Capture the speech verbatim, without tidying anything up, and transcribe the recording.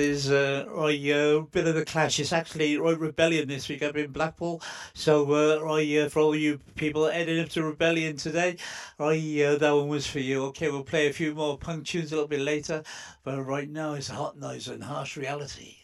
Is uh, I uh, bit of the clash. It's actually right Rebellion this week up in Blackpool. So uh, I uh, for all you people heading up to Rebellion today, I uh, that one was for you. Okay, we'll play a few more punk tunes a little bit later, but right now it's Hot Noise and Harsh Reality.